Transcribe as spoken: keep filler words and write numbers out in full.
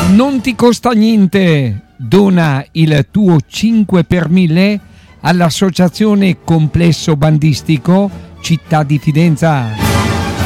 Non ti costa niente, dona il tuo cinque per mille all'Associazione Complesso Bandistico Città di Fidenza.